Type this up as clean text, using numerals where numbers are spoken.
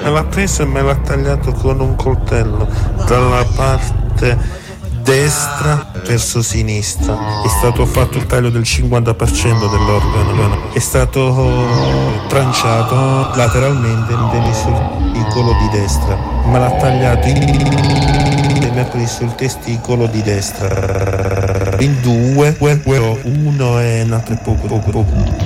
me l'ha preso e me l'ha tagliato con un coltello dalla parte destra verso sinistra. È stato fatto il taglio del 50% dell'organo, è stato tranciato lateralmente sul testicolo di destra, me l'ha tagliato e mi ha preso il testicolo di destra in due, uno e un altro poco